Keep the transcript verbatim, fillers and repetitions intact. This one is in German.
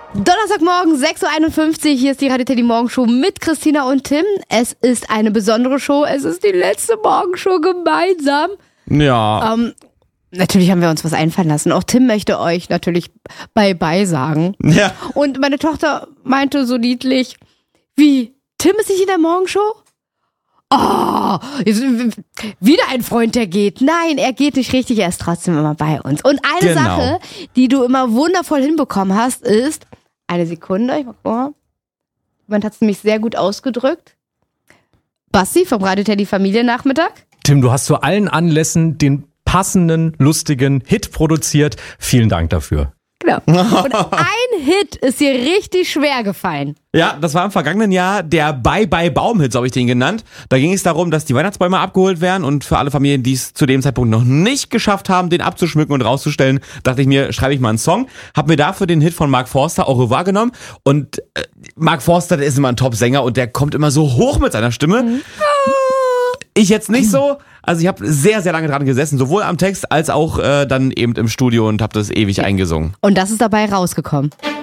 Donnerstagmorgen, sechs Uhr einundfünfzig, hier ist die Radio Teddy Morgenshow mit Christina und Tim. Es ist eine besondere Show, es ist die letzte Morgenshow gemeinsam. Ja. Ähm, natürlich haben wir uns was einfallen lassen. Auch Tim möchte euch natürlich Bye-Bye sagen. Ja. Und meine Tochter meinte so niedlich, wie, Tim ist nicht in der Morgenshow? Oh, wieder ein Freund, der geht. Nein, er geht nicht richtig, er ist trotzdem immer bei uns. Und eine Genau. Sache, die du immer wundervoll hinbekommen hast, ist, eine Sekunde, ich mach vor. Jemand hat es nämlich sehr gut ausgedrückt. Basti vom Radio Teddy Familiennachmittag. Tim, du hast zu allen Anlässen den passenden, lustigen Hit produziert. Vielen Dank dafür. Genau. Und ein Hit ist dir richtig schwer gefallen. Ja, das war im vergangenen Jahr der Bye-Bye-Baum-Hit, so habe ich den genannt. Da ging es darum, dass die Weihnachtsbäume abgeholt werden und für alle Familien, die es zu dem Zeitpunkt noch nicht geschafft haben, den abzuschmücken und rauszustellen, dachte ich mir, schreibe ich mal einen Song. Hab mir dafür den Hit von Mark Forster, Au revoir, genommen. Und äh, Mark Forster, der ist immer ein Top-Sänger und der kommt immer so hoch mit seiner Stimme. Mhm. Ich jetzt nicht so. Also ich habe sehr, sehr lange dran gesessen, sowohl am Text als auch äh, dann eben im Studio und habe das ewig eingesungen. Und das ist dabei rausgekommen.